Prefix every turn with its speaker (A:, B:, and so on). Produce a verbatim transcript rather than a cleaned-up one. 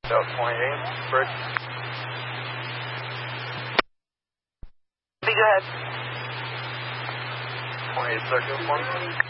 A: South twenty-eight, bridge.
B: Go ahead.
A: twenty-eight circle, one.